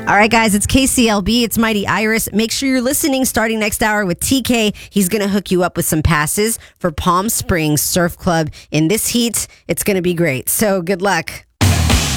All right, guys, it's KCLB. It's Mighty Iris. Make sure you're listening starting next hour with TK. He's going to hook you up with some passes for Palm Springs Surf Club. In this heat, it's going to be great. So good luck.